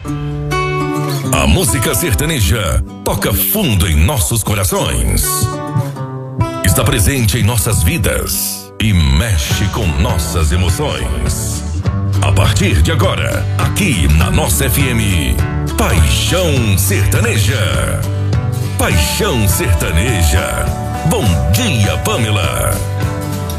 A música sertaneja toca fundo em nossos corações. Está presente em nossas vidas e mexe com nossas emoções. A partir de agora, aqui na nossa FM, Paixão Sertaneja. Paixão Sertaneja. Bom dia, Pamela.